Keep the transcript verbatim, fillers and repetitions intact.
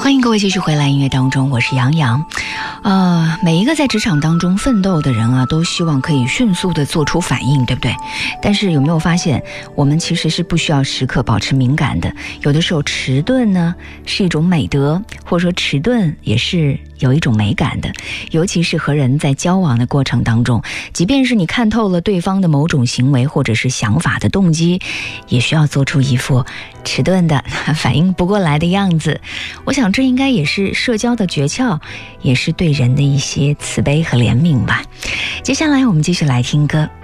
欢迎各位继续回来音乐当中，我是杨洋。呃，每一个在职场当中奋斗的人啊，都希望可以迅速的做出反应，对不对？但是有没有发现，我们其实是不需要时刻保持敏感的。有的时候迟钝呢是一种美德，或者说迟钝也是有一种美感的。尤其是和人在交往的过程当中，即便是你看透了对方的某种行为或者是想法的动机，也需要做出一副迟钝的反应不过来的样子。我想这应该也是社交的诀窍，也是对人的一些慈悲和怜悯吧。接下来我们继续来听歌。